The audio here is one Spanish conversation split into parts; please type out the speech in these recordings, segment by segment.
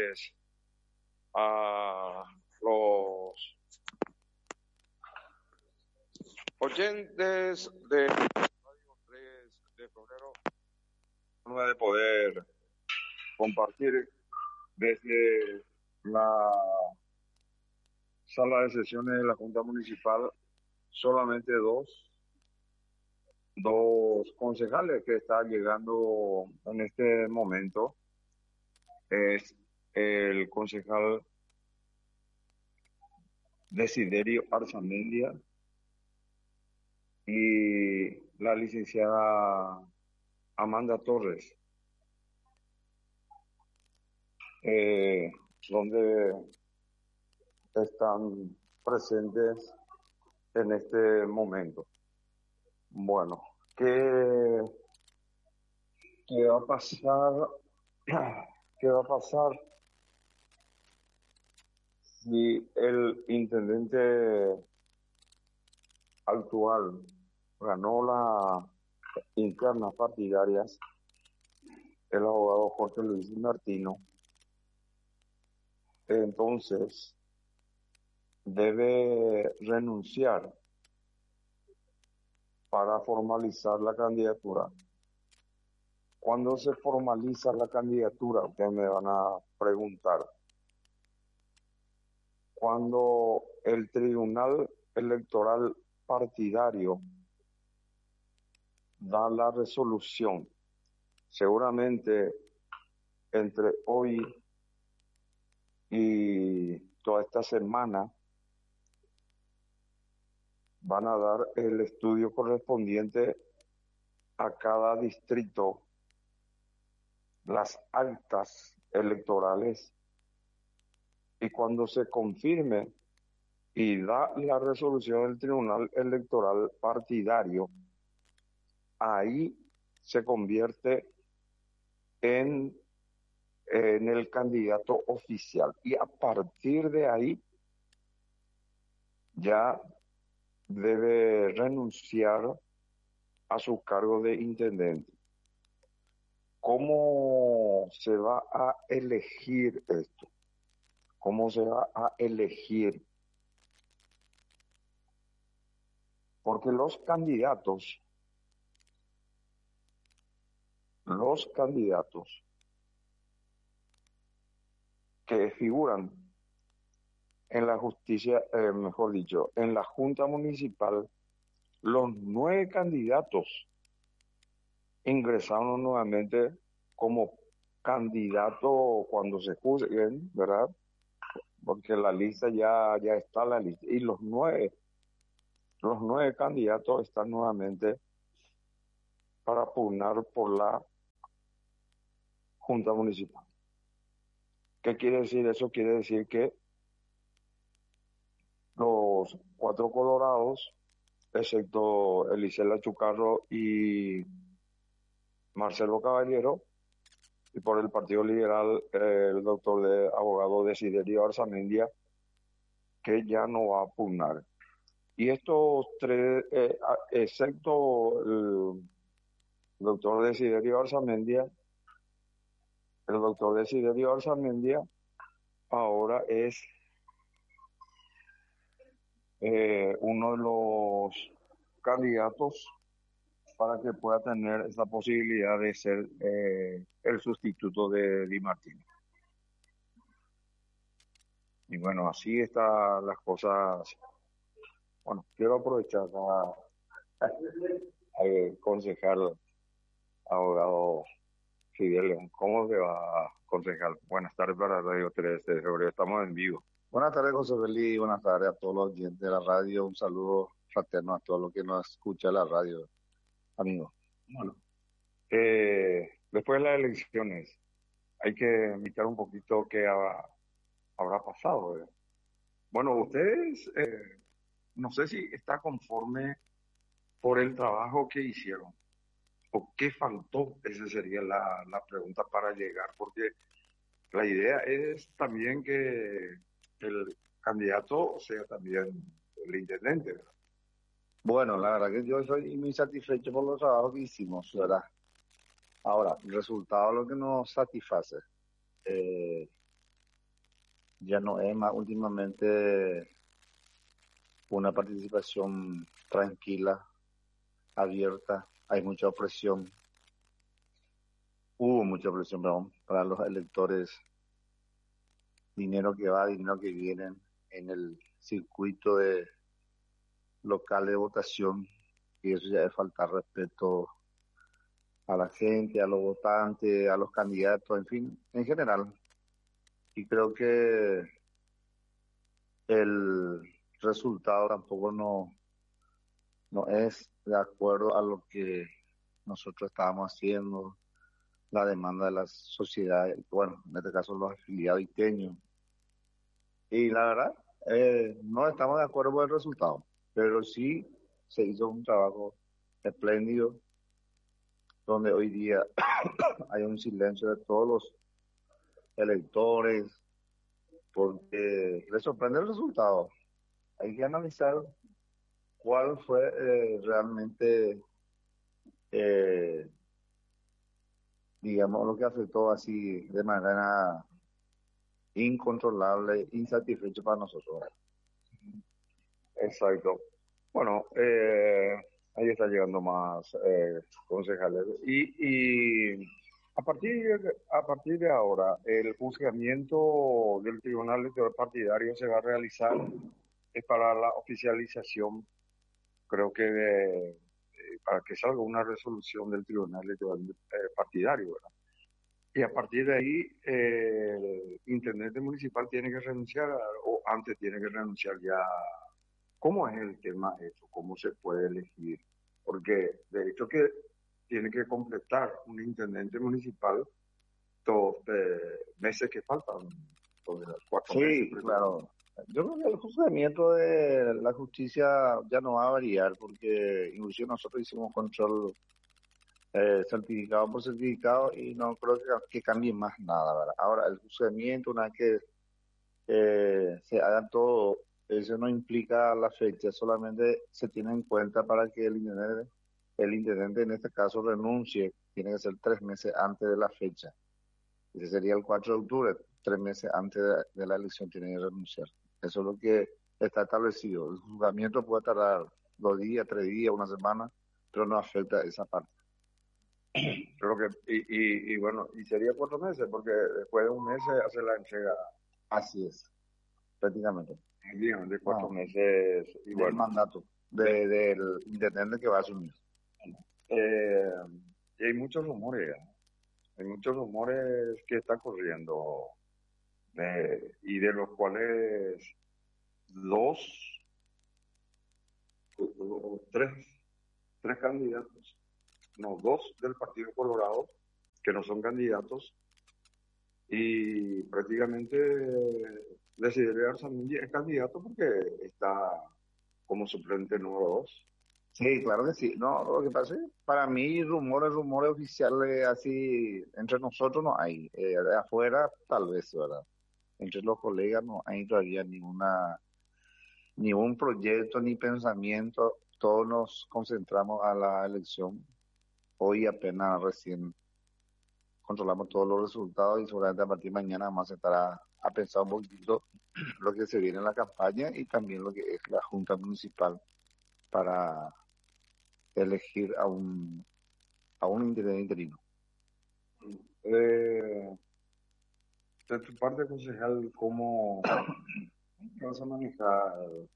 tardes a los oyentes de Radio 3 de Febrero, de poder compartir desde la sala de sesiones de la Junta Municipal solamente dos concejales que están llegando en este momento. Es el concejal Desiderio Arzamendia y la licenciada Amanda Torres, donde están presentes en este momento. Bueno, ¿qué va a pasar? ¿Qué va a pasar si el intendente actual ganó las internas partidarias, el abogado Jorge Luis Martino? Entonces debe renunciar para formalizar la candidatura. ¿Cuándo se formaliza la candidatura? Ustedes me van a preguntar. Cuando el Tribunal Electoral Partidario da la resolución, seguramente entre hoy y toda esta semana van a dar el estudio correspondiente a cada distrito, las actas electorales, y cuando se confirme y da la resolución del Tribunal Electoral Partidario, ahí se convierte en el candidato oficial, y a partir de ahí ya debe renunciar a su cargo de intendente. ¿Cómo se va a elegir esto? ¿Cómo se va a elegir? Porque los candidatos que figuran en la justicia, mejor dicho, en la Junta Municipal, los 9 candidatos ingresaron nuevamente como candidato cuando se juzguen, ¿verdad? Porque la lista ya está la lista. Y los nueve candidatos están nuevamente para pugnar por la Junta Municipal. ¿Qué quiere decir eso? Quiere decir que los 4 colorados, excepto Elisela Chucarro y Marcelo Caballero, y por el Partido Liberal el doctor abogado Desiderio Arzamendia, que ya no va a pugnar. Y estos 3, excepto el doctor Desiderio Arzamendia, ahora es uno de los candidatos para que pueda tener esa posibilidad de ser el sustituto de Di Martino. Y bueno, así están las cosas. Bueno, quiero aprovechar al concejal abogado Fidel León. ¿Cómo se va, concejal? Buenas tardes para Radio 3 de Febrero, estamos en vivo. Buenas tardes, José Feliz, buenas tardes a todos los oyentes de la radio, un saludo fraterno a todos los que nos escuchan la radio, amigos. Bueno, después de las elecciones hay que mirar un poquito qué habrá pasado. Bueno, ustedes, no sé si está conforme por el trabajo que hicieron o qué faltó. Esa sería la pregunta para llegar, porque la idea es también que el candidato sea también el intendente, ¿verdad? Bueno, la verdad que yo soy muy satisfecho por los trabajos que hicimos, ¿verdad? Ahora, el resultado es lo que nos satisface. ya no es más últimamente una participación tranquila, abierta. Hay mucha opresión, hubo mucha opresión, perdón, para los electores, dinero que va, dinero que viene en el circuito de local de votación, y eso ya es faltar respeto a la gente, a los votantes, a los candidatos, en fin, en general. Y creo que el resultado tampoco no es de acuerdo a lo que nosotros estábamos haciendo, la demanda de la sociedad, bueno, en este caso los afiliados iteños. Y la verdad, no estamos de acuerdo con el resultado, pero sí se hizo un trabajo espléndido, donde hoy día hay un silencio de todos los electores, porque les sorprende el resultado. Hay que analizar cuál fue realmente, eh, digamos, lo que afectó así de manera incontrolable, insatisfecho para nosotros. Exacto. Bueno, ahí está llegando más concejales. Y a partir de ahora, el juzgamiento del Tribunal Electoral Partidario se va a realizar para la oficialización, creo que para que salga una resolución del Tribunal Electoral Partidario, ¿verdad? Y a partir de ahí, el intendente municipal tiene que renunciar, o antes tiene que renunciar ya. ¿Cómo es el tema eso? ¿Cómo se puede elegir? Porque de hecho que tiene que completar un intendente municipal todos meses que faltan, sobre los 4 meses. Sí, claro. Yo creo que el juzgamiento de la justicia ya no va a variar, porque inclusive nosotros hicimos control certificado por certificado y no creo que cambie más nada, ¿verdad? Ahora, el juzgamiento, una vez que se haga todo, eso no implica la fecha, solamente se tiene en cuenta para que el intendente en este caso renuncie, tiene que ser 3 meses antes de la fecha. Ese sería el 4 de octubre, 3 meses antes de la elección tiene que renunciar. Eso es lo que está establecido. El juzgamiento puede tardar 2 días, 3 días, una semana, pero no afecta esa parte. Creo que, y bueno, y sería 4 meses, porque después de un mes se hace la entrega, Así es, prácticamente. digamos, de cuatro No, meses, y del bueno. mandato del intendente que va a asumir. Eh, y hay muchos rumores, hay muchos rumores que están corriendo, y de los cuales dos o tres candidatos, no, dos del Partido Colorado, que no son candidatos, y prácticamente Desiderio Arzamendi es candidato porque está como suplente número 2. Sí, claro que sí. No, lo que pasa es que para mí rumores oficiales así entre nosotros no hay. De afuera tal vez, ¿verdad? Entre los colegas no hay todavía ningún proyecto ni pensamiento. Todos nos concentramos a la elección. Hoy apenas recién controlamos todos los resultados y seguramente a partir de mañana vamos a estar a pensar un poquito lo que se viene en la campaña y también lo que es la Junta Municipal para elegir a un intendente interino. Eh, de tu parte, concejal, ¿cómo vas a manejar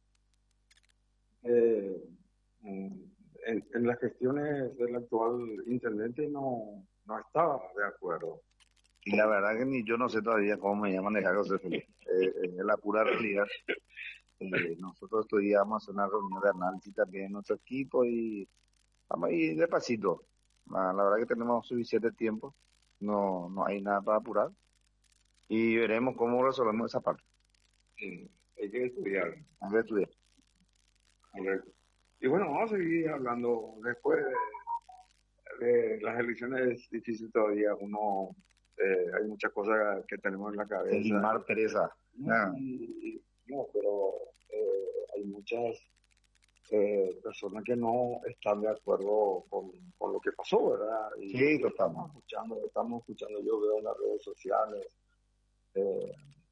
eh, en las gestiones del actual intendente? No estaba de acuerdo. Y la verdad que ni yo no sé todavía cómo me voy a manejar José Felipe. Es la pura realidad. Nosotros estudiamos hacer una reunión de análisis también en nuestro equipo y vamos a ir despacito. La verdad que tenemos suficiente tiempo, no hay nada para apurar y veremos cómo resolvemos esa parte. Sí, hay que estudiar. Hay que estudiar. Correcto. Y bueno, vamos a seguir hablando después de las elecciones. Es difícil todavía, hay muchas cosas que tenemos en la El cabeza. limar pereza. Ah, No, pero hay muchas personas que no están de acuerdo con lo que pasó, ¿verdad? sí, Y totalmente. estamos escuchando, yo veo en las redes sociales eh,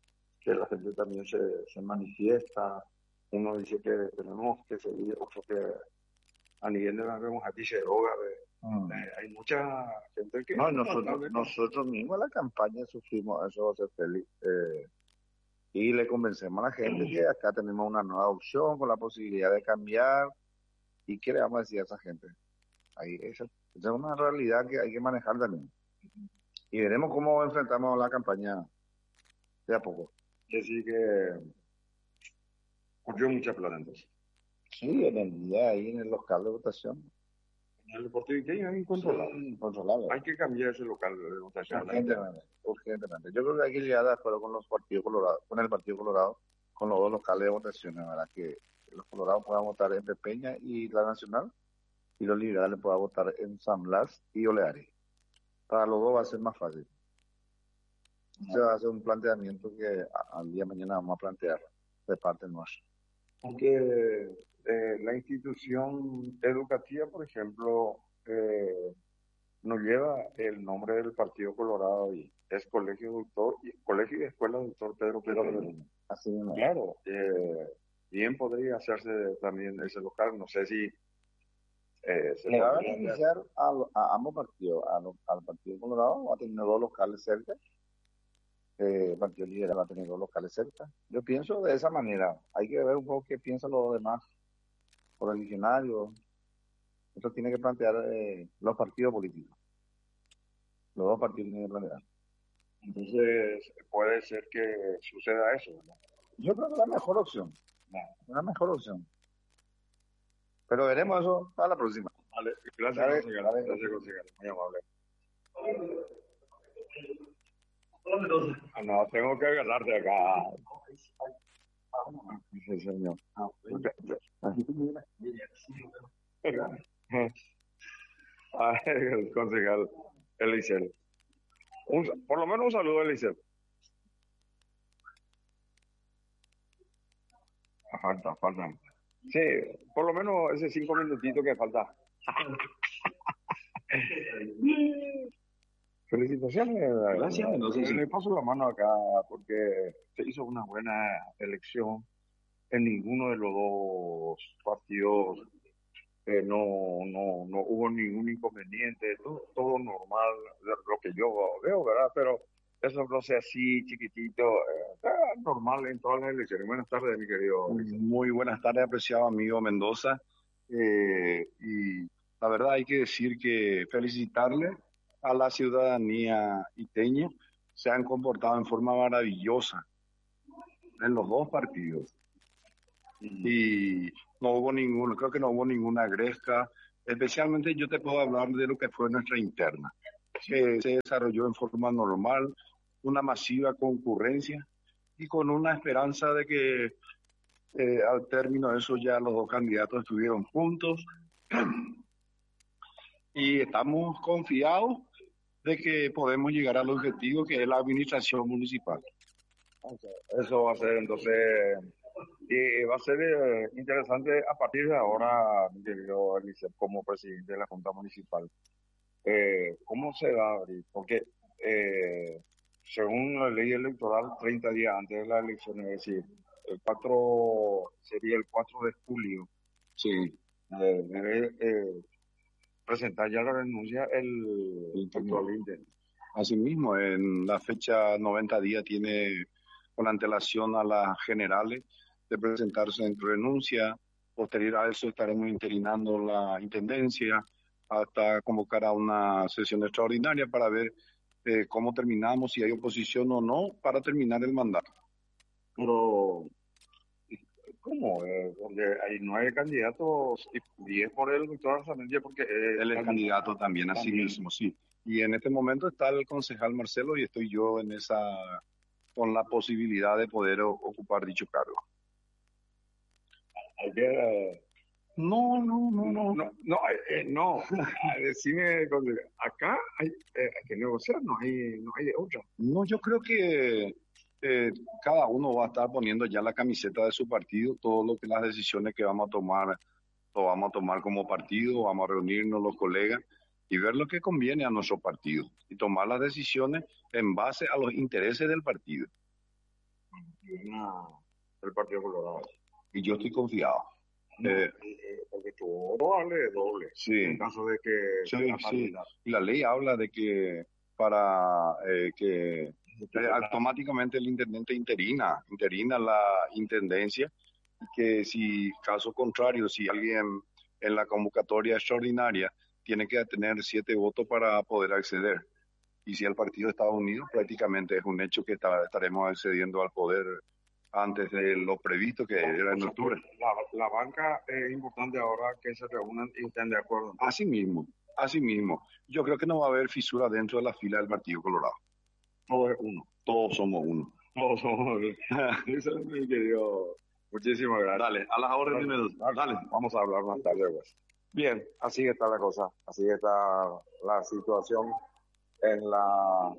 que la gente también se manifiesta. Uno dice que tenemos que seguir, otro que a nivel de la vemos aquí se droga. Hay mucha gente que No, nosotros mismos en la campaña sufrimos eso, José Félix, y le convencemos a la gente que acá tenemos una nueva opción con la posibilidad de cambiar. ¿Y qué le vamos a decir a esa gente? Ahí, esa es una realidad que hay que manejar también. Y veremos cómo enfrentamos la campaña de a poco. decir que ocurrió mucha plata entonces. Sí, en el día ahí en el local de votación. En el Deportivo Iqueño es incontrolable. Sí, incontrolable. Hay que cambiar ese local de votación. Urgentemente, urgentemente. Yo creo que hay que llegar de acuerdo con los partidos colorados, con el Partido Colorado, con los dos locales de votaciones, ¿verdad? Que los colorados puedan votar en Pepeña y la Nacional, y los liberales puedan votar en San Blas y Oleares. Para los dos va a ser más fácil. Se va a hacer un planteamiento que al día de mañana vamos a plantear de parte nuestra. Porque la institución educativa, por ejemplo, no lleva el nombre del Partido Colorado y es Colegio y Escuela Doctor Pedro Pérez. Así mismo. Claro, bien podría hacerse también ese local. No sé si se Le va a podría beneficiar a ambos partidos, al Partido Colorado, va a tener dos locales cerca. El Partido Liberal va a tener dos locales cerca. Yo pienso de esa manera. Hay que ver un poco qué piensan los demás correligionarios. Eso tiene que plantear los partidos políticos. Los dos partidos tienen que plantear. Entonces, puede ser que suceda eso, ¿no? Yo creo que es la mejor opción. La mejor opción. Pero veremos eso para la próxima. Vale, gracias, Dale, concejal. dale. Gracias, concejal. Muy amable. No, tengo que agarrarte acá. Sí, señor. A ver, el concejal Elisel. Por lo menos un saludo a Elisel. Falta. Sí, por lo menos ese 5 minutitos que falta. Felicitaciones. Gracias, Mendoza, sí. Le paso la mano acá porque se hizo una buena elección. En ninguno de los dos partidos no hubo ningún inconveniente, todo normal, de lo que yo veo, ¿verdad? Pero eso no sea así, chiquitito, está normal en todas las elecciones. Buenas tardes, mi querido. Muy buenas tardes, apreciado amigo Mendoza. Y la verdad hay que decir que felicitarle a la ciudadanía iteña. Se han comportado en forma maravillosa en los dos partidos. Y no hubo creo que no hubo ninguna gresca. Especialmente yo te puedo hablar de lo que fue nuestra interna, que se desarrolló en forma normal, una masiva concurrencia y con una esperanza de que al término de eso ya los dos candidatos estuvieron juntos y estamos confiados de que podemos llegar al objetivo que es la administración municipal. Eso va a ser entonces, y va a ser interesante a partir de ahora, mi querido Eliseo, como presidente de la Junta Municipal. ¿Cómo se va a abrir? Porque según la ley electoral, 30 días antes de la elección, es decir, sería el 4 de julio. Sí. Debe presentar ya la renuncia el actual intendente. Asimismo, en la fecha 90 días tiene con antelación a las generales de presentarse en renuncia. Posterior a eso estaremos interinando la intendencia hasta convocar a una sesión extraordinaria para ver cómo terminamos, si hay oposición o no, para terminar el mandato. Pero, ¿cómo? Porque hay 9 candidatos y 10 por el doctor Arzamendia, porque él es candidato también, así mismo, sí. Y en este momento está el concejal Marcelo y estoy yo con la posibilidad de poder ocupar dicho cargo. Ayer, no. Decime, acá hay que negociar, no hay de otra. No, yo creo que cada uno va a estar poniendo ya la camiseta de su partido, todo lo que las decisiones que vamos a tomar, lo vamos a tomar como partido, vamos a reunirnos los colegas y ver lo que conviene a nuestro partido y tomar las decisiones en base a los intereses del partido. funciona el Partido Colorado. Y yo estoy confiado. No, porque tuvo doble, Sí, en caso de que sí, sea sí. válida. Y la ley habla de que para que automáticamente el intendente interina la intendencia, y que si caso contrario, si alguien en la convocatoria extraordinaria tiene que tener 7 votos para poder acceder. Y si el partido está unido, prácticamente es un hecho que estaremos accediendo al poder antes de lo previsto, que era en octubre. La banca es importante ahora que se reúnan y estén de acuerdo. Así mismo, así mismo. Yo creo que no va a haber fisura dentro de la fila del Partido Colorado. Todo es uno. Todos somos uno. Todos somos uno. Eso es mi querido. Muchísimas gracias. Dale, a las órdenes, Dale, vamos a hablar más tarde, pues. Bien, así está la cosa, así está la situación en la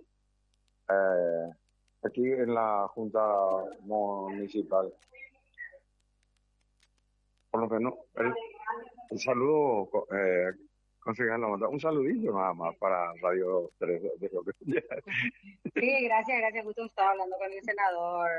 aquí en la Junta Municipal. Por lo menos el saludo, concejal, un saludillo nada más para Radio 3 de lo que Sí, gracias, justo estaba hablando con el senador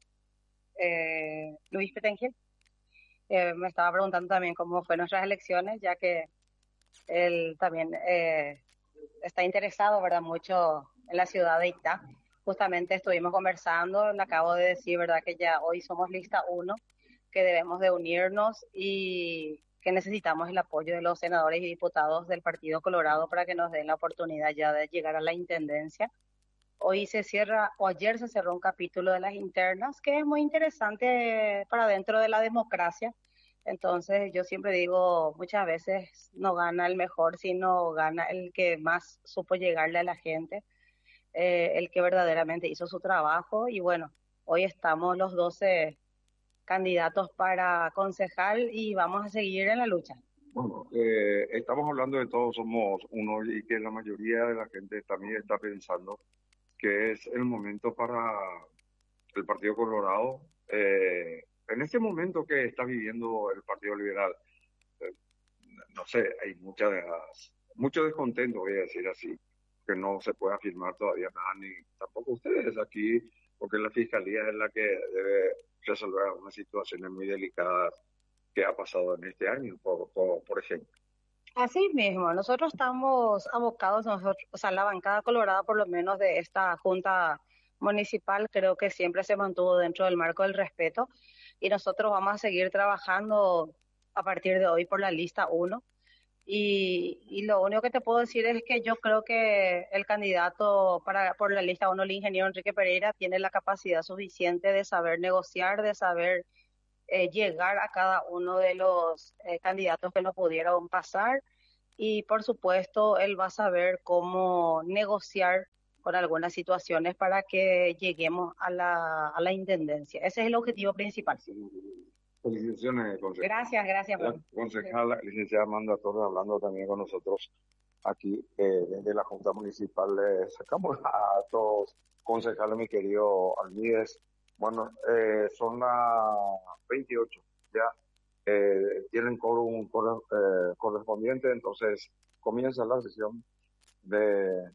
Luis Petengil. Me estaba preguntando también cómo fue nuestras elecciones, ya que él también está interesado, ¿verdad?, mucho en la ciudad de Itá. Justamente estuvimos conversando, le acabo de decir, ¿verdad?, que ya hoy somos lista 1, que debemos de unirnos y que necesitamos el apoyo de los senadores y diputados del Partido Colorado para que nos den la oportunidad ya de llegar a la intendencia. Hoy se cierra, o ayer se cerró un capítulo de las internas, que es muy interesante para dentro de la democracia. Entonces, yo siempre digo, muchas veces no gana el mejor, sino gana el que más supo llegarle a la gente, el que verdaderamente hizo su trabajo. Y bueno, hoy estamos los 12 candidatos para concejal y vamos a seguir en la lucha. Bueno, estamos hablando de todos somos uno y que la mayoría de la gente también está pensando que es el momento para el Partido Colorado. En este momento que está viviendo el Partido Liberal, eh, no sé, hay mucho descontento, voy a decir así, que no se puede afirmar todavía nada, ni tampoco ustedes aquí, porque la Fiscalía es la que debe resolver algunas situaciones muy delicadas que ha pasado en este año, por ejemplo. Así mismo, nosotros estamos abocados, o sea, la bancada colorada por lo menos de esta junta municipal creo que siempre se mantuvo dentro del marco del respeto y nosotros vamos a seguir trabajando a partir de hoy por la lista 1 y lo único que te puedo decir es que yo creo que el candidato por la lista 1, el ingeniero Enrique Pereira, tiene la capacidad suficiente de saber negociar, de saber llegar a cada uno de los candidatos que no pudieron pasar y por supuesto él va a saber cómo negociar con algunas situaciones para que lleguemos a la intendencia. Ese es el objetivo principal. Felicitaciones, concejal. Gracias. La concejala, licenciada Amanda Torres, hablando también con nosotros aquí desde la Junta Municipal. Le sacamos a todos concejales, mi querido Almides. Bueno, son las 28, ya tienen quórum correspondiente, entonces comienza la sesión de...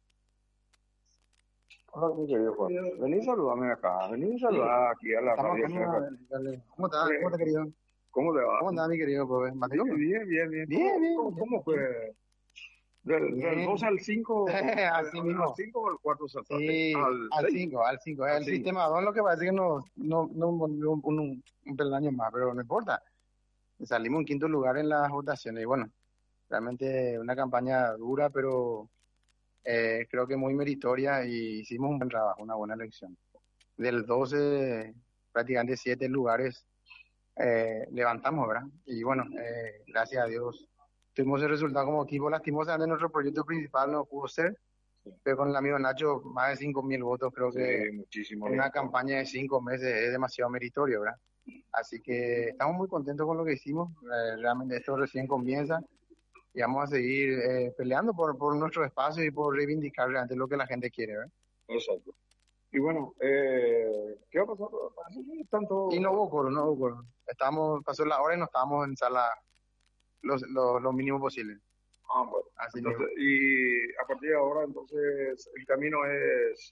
Hola, mi querido Juan. Vení a saludarme acá, vení a saludar aquí a la radio. ¿Cómo estás? ¿Cómo estás, querido? ¿Cómo te va? ¿Cómo andás, mi querido? Pues, Bien. ¿Cómo fue? Del 12 al 5, así mismo. ¿Al 5 o al 4 saltaste? Sí, al 5. El cinco. sistema 2 lo que parece que no volvió un peldaño más, pero no importa. Salimos en quinto lugar en las votaciones y bueno, realmente una campaña dura, pero creo que muy meritoria y hicimos un buen trabajo, una buena elección. Del 12, prácticamente 7 lugares levantamos, ¿verdad? Y bueno, gracias a Dios tuvimos el resultado como equipo. Lastimosamente nuestro proyecto principal no pudo ser, pero con el amigo Nacho, más de 5.000 votos, creo que muchísimo una bien. campaña de 5 meses es demasiado meritorio, ¿verdad? Así que estamos muy contentos con lo que hicimos. Realmente esto recién comienza y vamos a seguir peleando por nuestro espacio y por reivindicar realmente lo que la gente quiere, ¿verdad? Exacto. Y bueno, ¿qué va a pasar? Tanto... Y no hubo coro. Pasó la hora y no estábamos en sala lo mínimo posible. Bueno. Así entonces, y a partir de ahora, entonces, el camino es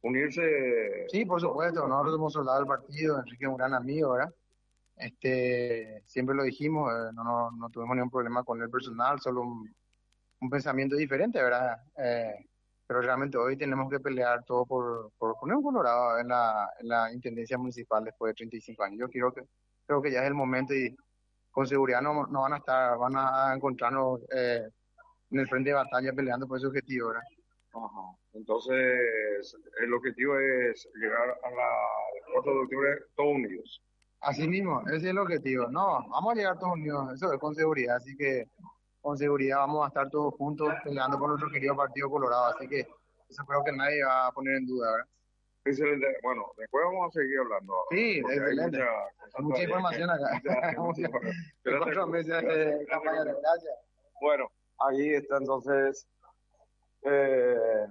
unirse. Sí, por supuesto, nosotros hemos soldado el partido, Enrique es un gran amigo, ¿verdad? Siempre lo dijimos, no tuvimos ningún problema con el personal, solo un pensamiento diferente, ¿verdad? Pero realmente hoy tenemos que pelear todo por poner un Colorado en la Intendencia Municipal después de 35 años. Creo que ya es el momento y con seguridad no van a estar, van a encontrarnos en el frente de batalla peleando por ese objetivo, ¿verdad? Ajá. Entonces, el objetivo es llegar a la 4 de octubre todos unidos. Así mismo, ese es el objetivo. No, vamos a llegar todos unidos, eso es con seguridad, así que con seguridad vamos a estar todos juntos peleando por nuestro querido Partido Colorado, así que eso creo que nadie va a poner en duda, ¿verdad? Excelente. Bueno, después vamos a seguir hablando. Sí, Porque excelente. hay Mucha información acá. mucha información. Gracias. 4 meses de campaña, gracias. Bueno, ahí está entonces. eh,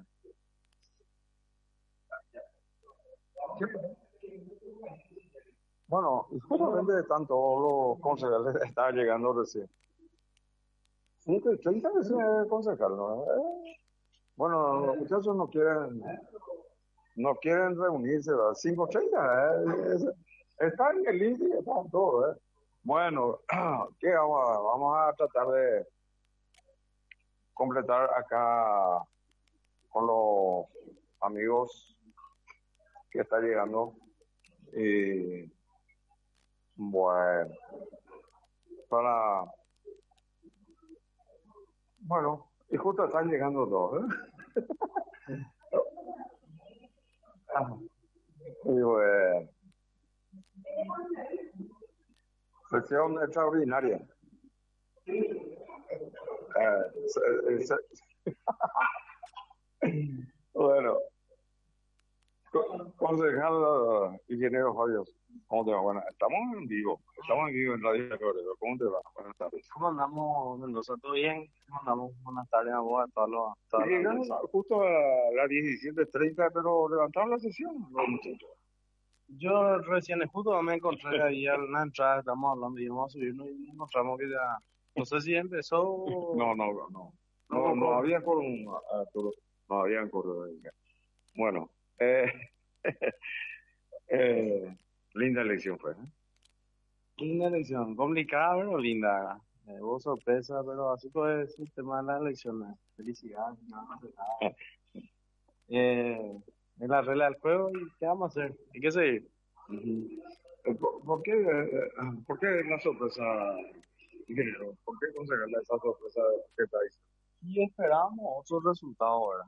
bueno, y justamente están todos los concejales, está llegando recién. 5:30 es concejal, ¿no? Bueno, los muchachos no quieren reunirse, ¿verdad? 5:30, está en el link y están todos, ¿eh? Bueno, ¿qué vamos a tratar de completar acá con los amigos que están llegando? Y bueno, bueno, y justo están llegando todos, ¿eh? Y bueno, sesión extraordinaria. Bueno, concejal ingeniero Fabio, ¿cómo te va? Bueno, estamos en vivo en Radio Febrero. ¿Cómo te va? Buenas tardes. ¿Cómo andamos, Mendoza? ¿Todo bien? ¿Cómo andamos? Buenas tardes a vos, a todos Llegaron justo a las 17:30, pero levantaron la sesión, los muchachos. Yo recién justo me encontré ahí en la entrada, estamos hablando y vamos a subirnos y encontramos que ya, no sé si empezó. No había no habían corrido. Bueno, linda elección fue, ¿eh? Linda elección, complicada, pero linda. Hubo sorpresa, pero así puede ser el tema de las elecciones. Felicidades, no pasa nada. Es la regla del juego y ¿qué vamos a hacer? Hay que seguir. ¿Por qué la sorpresa, ingeniero? ¿Por qué conseguirle esa sorpresa que está ahí? Y esperamos otro resultado ahora.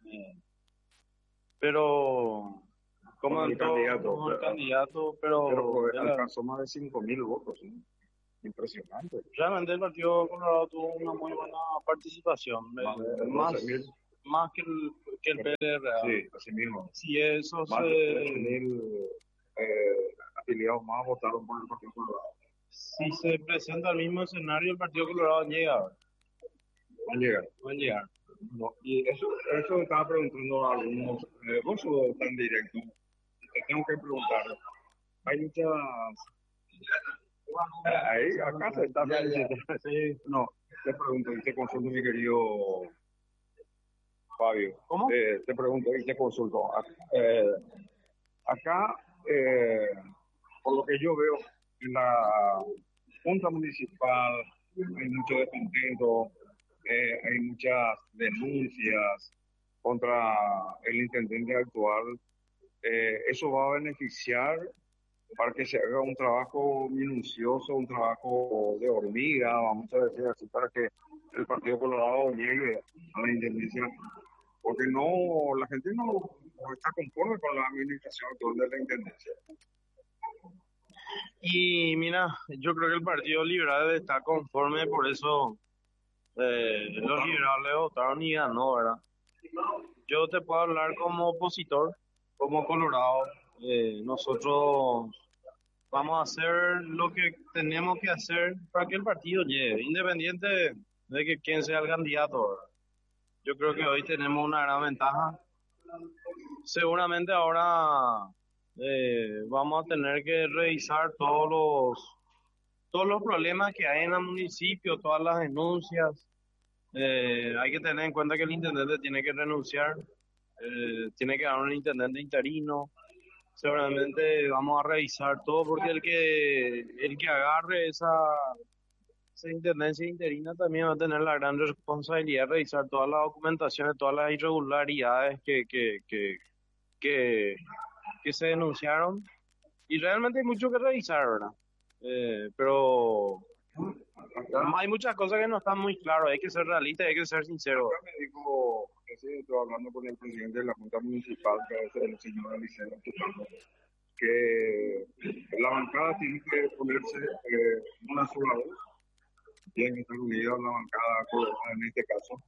Pero como el candidato, pero alcanzó más de 5.000 votos, ¿sí? Impresionante. Realmente el Partido Colorado tuvo una muy buena participación, más que el PDR. Sí, así mismo. Si eso más de 13.000 afiliados más votaron por el Partido Colorado. Si se presenta el mismo escenario, el Partido Colorado llega. Va a llegar. No, y eso estaba preguntando a algunos. Vos sos tan directo. Te tengo que preguntar. Hay muchas. Ahí, acá se está felicitando. Sí. No, te pregunto y te consulto, mi querido Fabio. ¿Cómo? Te pregunto y te consulto. Acá, por lo que yo veo en la Junta Municipal, hay mucho descontento, hay muchas denuncias contra el intendente actual. Eso va a beneficiar para que se haga un trabajo minucioso, un trabajo de hormiga, vamos a decir así, para que el Partido Colorado llegue a la intendencia, porque la gente no está conforme con la administración actual de la intendencia. Y mira, yo creo que el Partido Liberal está conforme, por eso los liberales votaron y ganó, ¿verdad? Yo te puedo hablar como opositor, como Colorado. Nosotros vamos a hacer lo que tenemos que hacer para que el partido llegue, independiente de que quién sea el candidato, ¿verdad? Yo creo que hoy tenemos una gran ventaja. Seguramente ahora vamos a tener que revisar todos los problemas que hay en el municipio, todas las denuncias. Hay que tener en cuenta que el intendente tiene que renunciar. tiene que haber un intendente interino. Seguramente vamos a revisar todo porque el que agarre esa intendencia interina también va a tener la gran responsabilidad de revisar todas las documentaciones, todas las irregularidades que, que se denunciaron. Y realmente hay mucho que revisar, ¿verdad? Pero hay muchas cosas que no están muy claras, hay que ser realistas, hay que ser sinceros. Acá me dijo, recién estoy hablando con el presidente de la Junta Municipal, que es el señor Eliseo Tujano, que la bancada tiene que ponerse una sola voz, tiene que estar unida la bancada colorada en este caso,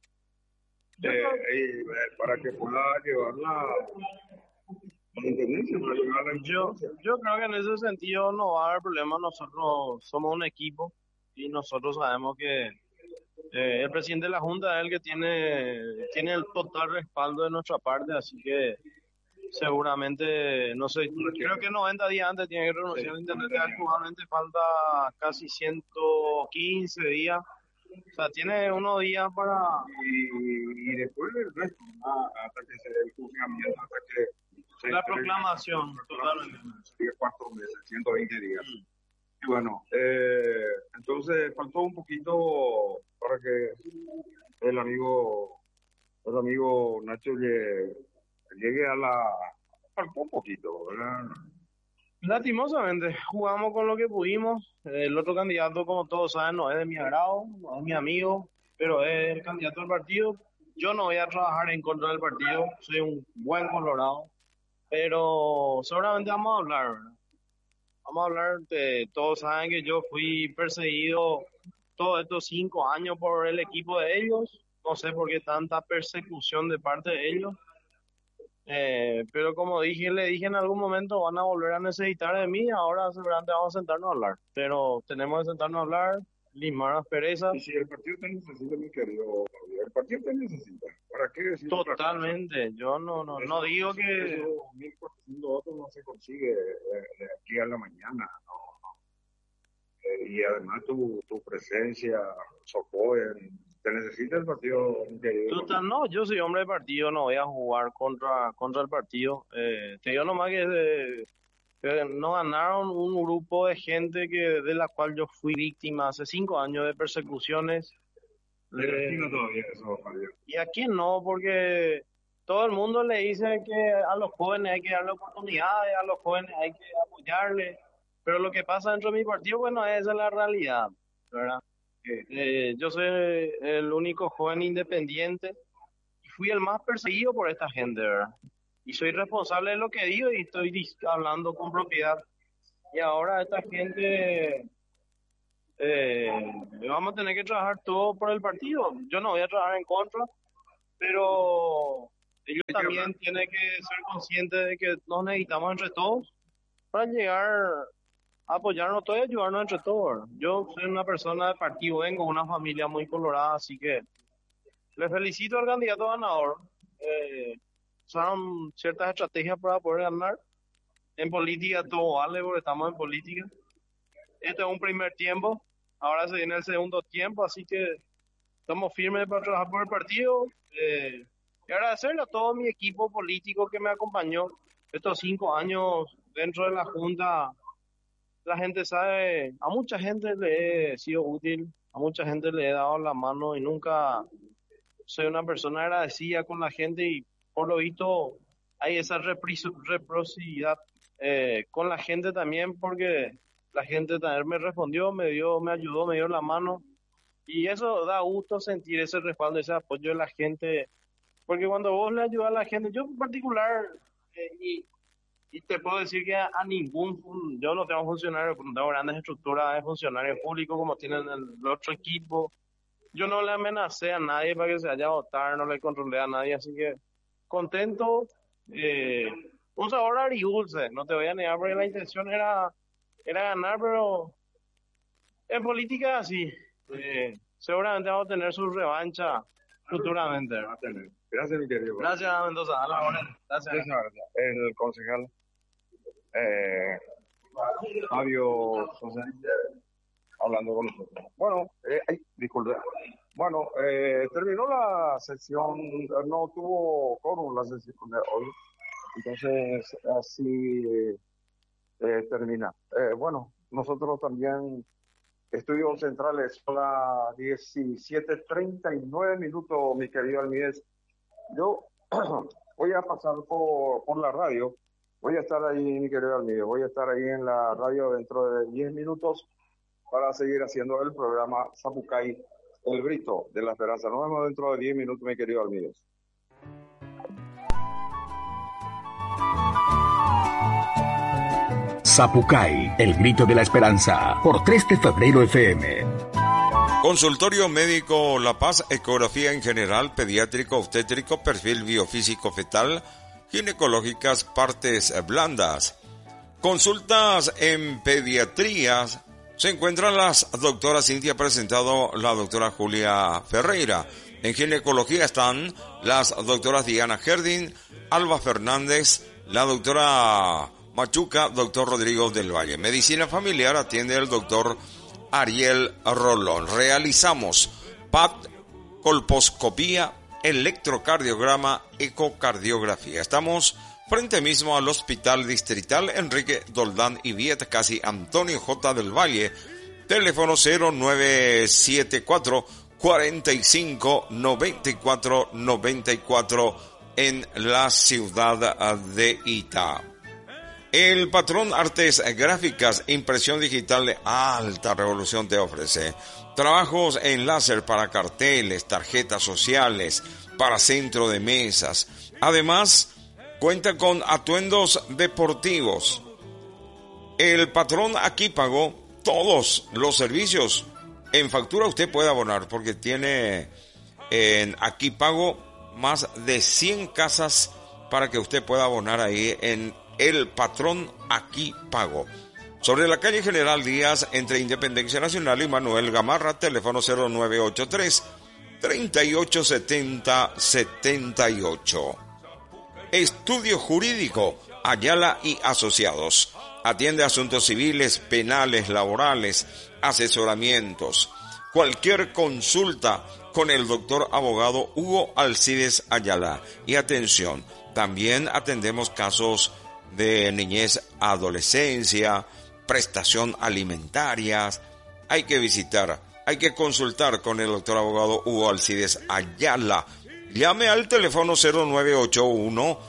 para que pueda llevar la intendencia, para llevar la Yo, intendencia. yo creo que en ese sentido no va a haber problema. Nosotros somos un equipo y nosotros sabemos que el presidente de la Junta es el que tiene el total respaldo de nuestra parte, así que seguramente, no sé, creo que 90 días antes tiene que renunciar el intendente. Actualmente falta casi 115 días, o sea, tiene unos días para... Y después del resto, hasta que se dé el juzgamiento, hasta que se La entregue proclamación, la totalmente. sería 4 meses, 120 días. Y bueno, entonces faltó un poquito para que el amigo Nacho llegue a la... Faltó un poquito, ¿verdad? Lastimosamente, jugamos con lo que pudimos. El otro candidato, como todos saben, no es de mi agrado, no es mi amigo, pero es el candidato del partido. Yo no voy a trabajar en contra del partido, soy un buen colorado, pero seguramente vamos a hablar, ¿verdad? Vamos a hablar de, todos saben que yo fui perseguido todos estos 5 años por el equipo de ellos. No sé por qué tanta persecución de parte de ellos. Pero como dije, le dije en algún momento van a volver a necesitar de mí, ahora seguramente vamos a sentarnos a hablar. Pero tenemos que sentarnos a hablar, limar las perezas. Y si el partido te necesita, mi querido Javier, el partido te necesita. ¿Para qué decir otra cosa? Totalmente, yo no digo que... Esos 1.400 votos no se consigue de aquí a la mañana, ¿no? Y además tu presencia, socorro, te necesita el partido, mi querido. Total, no, yo soy hombre de partido, no voy a jugar contra el partido. Te digo nomás que nos ganaron un grupo de gente de la cual yo fui víctima hace 5 años de persecuciones. Pero aquí no todavía eso, Javier. Y aquí no, porque todo el mundo le dice que a los jóvenes hay que darle oportunidades, a los jóvenes hay que apoyarles, pero lo que pasa dentro de mi partido, bueno, esa es la realidad, ¿verdad? Yo soy el único joven independiente y fui el más perseguido por esta gente, ¿verdad? Y soy responsable de lo que digo y estoy hablando con propiedad. Y ahora esta gente, vamos a tener que trabajar todo por el partido. Yo no voy a trabajar en contra, pero ellos también tienen que ser conscientes de que nos necesitamos entre todos para llegar a apoyarnos todos y ayudarnos entre todos, ¿verdad? Yo soy una persona de partido, vengo de una familia muy colorada, así que le felicito al candidato ganador. Usaron ciertas estrategias para poder ganar. En política todo vale porque estamos en política. Este es un primer tiempo, ahora se viene el segundo tiempo, así que estamos firmes para trabajar por el partido. Y agradecerle a todo mi equipo político que me acompañó estos 5 años dentro de la Junta. La gente sabe, a mucha gente le he sido útil, a mucha gente le he dado la mano y nunca soy una persona agradecida con la gente y por lo visto hay esa reciprocidad con la gente también porque la gente también me respondió, me ayudó, me dio la mano y eso da gusto sentir ese respaldo, ese apoyo de la gente, porque cuando vos le ayudas a la gente, yo en particular, y te puedo decir que yo no tengo funcionarios, no tengo grandes estructuras de funcionarios públicos como tienen el otro equipo. Yo no le amenacé a nadie para que se vaya a votar, no le controlé a nadie, así que contento. Un sabor agridulce, no te voy a negar porque la intención era ganar, pero en política sí. Seguramente vamos a tener su revancha futuramente. Va a tener. Gracias, mi querido. Gracias, Mendoza. A la hora. Gracias. Muchas gracias. El concejal Fabio Sosa hablando con nosotros. Bueno, disculpe. Bueno, terminó la sesión, no tuvo quórum la sesión de hoy, entonces así termina. Bueno, nosotros también, Estudios Centrales, son las 17:39, mi querido Almídez. Yo voy a pasar por la radio, voy a estar ahí, mi querido Almídez, voy a estar ahí en la radio dentro de 10 minutos para seguir haciendo el programa Zapucay, el grito de la esperanza. Nos vemos dentro de 10 minutos, mi querido Almídez. Zapucay, el grito de la esperanza, por 3 de febrero FM. Consultorio Médico La Paz, ecografía en general, pediátrico, obstétrico, perfil biofísico fetal, ginecológicas, partes blandas. Consultas en pediatrías. Se encuentran las doctoras Cintia, presentado la doctora Julia Ferreira. En ginecología están las doctoras Diana Gerdin, Alba Fernández, la doctora Machuca, doctor Rodrigo del Valle. Medicina familiar atiende el doctor Ariel Rolón. Realizamos PAT, colposcopía, electrocardiograma, ecocardiografía. Estamos frente mismo al Hospital Distrital Enrique Doldán y Viet, casi Antonio J. del Valle. Teléfono 0974 45 94 94 en la ciudad de Itá. El Patrón Artes Gráficas, impresión digital de alta revolución te ofrece trabajos en láser para carteles, tarjetas sociales, para centro de mesas. Además, cuenta con atuendos deportivos. El Patrón aquí pagó todos los servicios. En factura usted puede abonar porque tiene en Aquí Pago más de 100 casas para que usted pueda abonar ahí en El Patrón Aquí Pago. Sobre la calle General Díaz, entre Independencia Nacional y Manuel Gamarra, teléfono 0983 3870 78. Estudio Jurídico Ayala y Asociados. Atiende asuntos civiles, penales, laborales, asesoramientos. Cualquier consulta con el doctor abogado Hugo Alcides Ayala. Y atención, también atendemos casos de niñez, adolescencia, prestación alimentaria. Hay que visitar, hay que consultar con el doctor abogado Hugo Alcides Ayala. Llame al teléfono 0981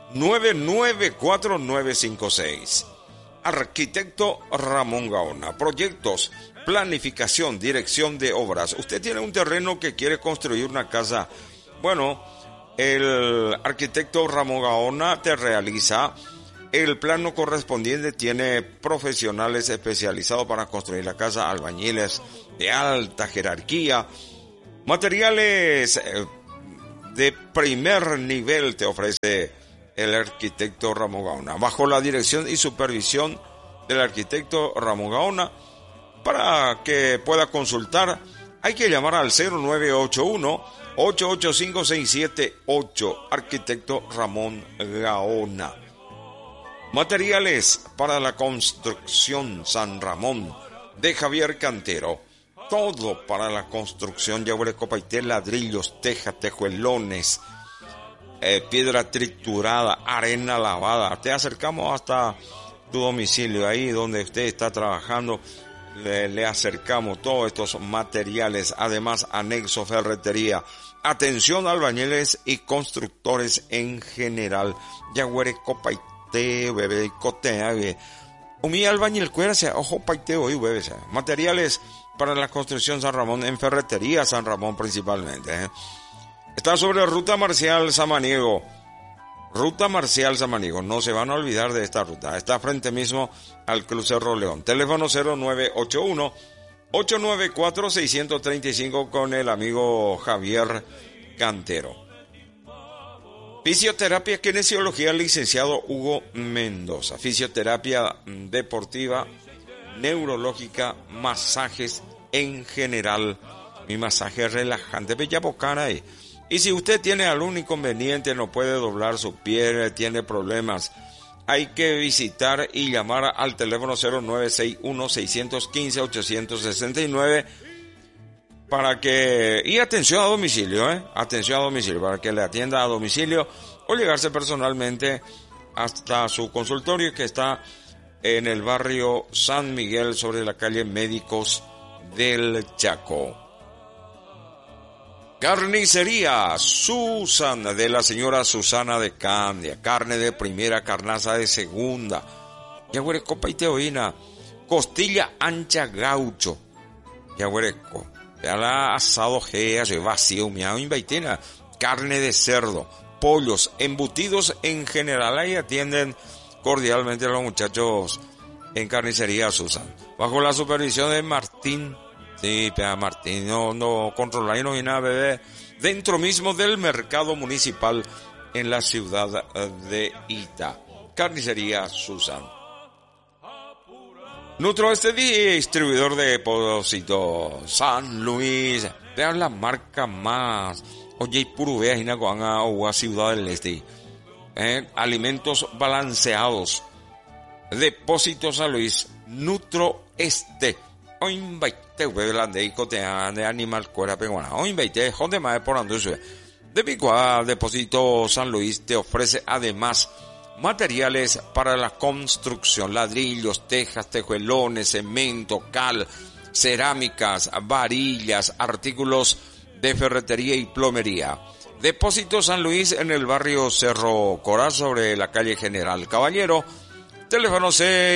994956. Arquitecto Ramón Gaona. Proyectos, planificación, dirección de obras. Usted tiene un terreno que quiere construir una casa. Bueno, el arquitecto Ramón Gaona te realiza el plano correspondiente. Tiene profesionales especializados para construir la casa, albañiles de alta jerarquía, materiales de primer nivel te ofrece el arquitecto Ramón Gaona, bajo la dirección y supervisión del arquitecto Ramón Gaona. Para que pueda consultar, hay que llamar al 0981-885-678, arquitecto Ramón Gaona. Materiales para la construcción San Ramón, de Javier Cantero. Todo para la construcción, Yaure Copaité, ladrillos, tejas, tejuelones, piedra triturada, arena lavada. Te acercamos hasta tu domicilio, ahí donde usted está trabajando. Le acercamos todos estos materiales, además anexo ferretería. Atención albañiles y constructores en general. Yaguere Copaité, bebé, cotea, Umi albañil cuera, ojo paiteo y bebé. Materiales para la construcción San Ramón, en ferretería San Ramón principalmente. Está sobre Ruta Marcial Samaniego. Ruta Marcial Samaniego. No se van a olvidar de esta ruta. Está frente mismo al crucero León. Teléfono 0981-894-635 con el amigo Javier Cantero. Fisioterapia, kinesiología, licenciado Hugo Mendoza. Fisioterapia deportiva, neurológica, masajes en general. Mi masaje relajante, bella bocana ahí. Y si usted tiene algún inconveniente, no puede doblar su pie, tiene problemas, hay que visitar y llamar al teléfono 0961-615-869 y atención a domicilio, atención a domicilio, para que le atienda a domicilio o llegarse personalmente hasta su consultorio, que está en el barrio San Miguel, sobre la calle Médicos del Chaco. Carnicería Susan, de la señora Susana de Candia, carne de primera, carnaza de segunda, yaguareco paiteoína, costilla ancha gaucho, yaguareco, ya la asado gea, vacío, miao, invaitena, carne de cerdo, pollos, embutidos en general. Ahí atienden cordialmente a los muchachos en Carnicería Susan, bajo la supervisión de Martín. Sí, pero Martín no controla y no hay nada, bebé, dentro mismo del mercado municipal en la ciudad de Ita. Carnicería Susan. Nutroeste, distribuidor de depósitos San Luis, vean la marca más, oye, puro vea, Hinacoanga o Ciudad del Este. Alimentos balanceados, Depósitos San Luis, Nutroeste. Hoy invité de animal cuera peruana. Hoy invité donde más por anduce. De Picua, Depósito San Luis te ofrece además materiales para la construcción, ladrillos, tejas, tejuelones, cemento, cal, cerámicas, varillas, artículos de ferretería y plomería. Depósito San Luis en el barrio Cerro Corá, sobre la calle General Caballero. Teléfono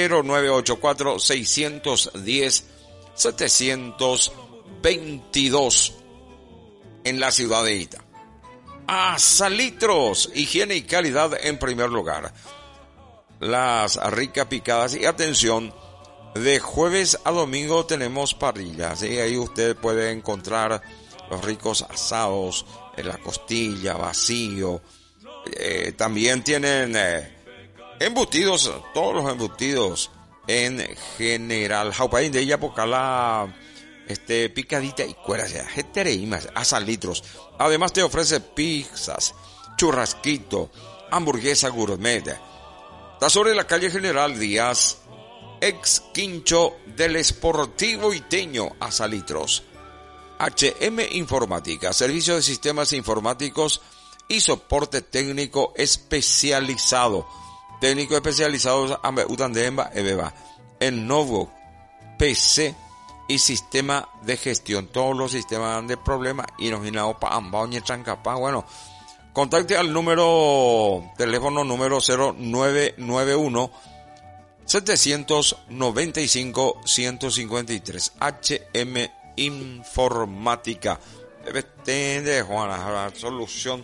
0984-610-722 en la ciudad de Ita. Salitros, higiene y calidad en primer lugar. Las ricas picadas y atención, de jueves a domingo tenemos parrillas, y ahí usted puede encontrar los ricos asados, la costilla, vacío. También tienen embutidos, todos los embutidos en general. Jaupaín de ella pocala, picadita y cuera, más a Salitros. Además te ofrece pizzas, churrasquito, hamburguesa gourmet. Está sobre la calle General Díaz, ex quincho del Sportivo Iteño, a Salitros. HM Informática, servicio de sistemas informáticos y soporte técnico especializado. Técnico especializado en Novo, PC y sistema de gestión. Todos los sistemas de problemas y nos para ambao y trancapa. Bueno, contacte al teléfono número 0991 795 153. HM Informática. Depende, Juana, solución.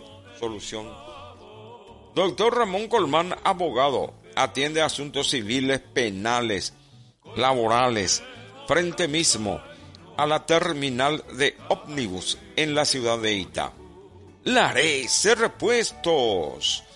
Doctor Ramón Colmán, abogado, atiende asuntos civiles, penales, laborales, frente mismo a la terminal de ómnibus en la ciudad de Ita. Lares Repuestos,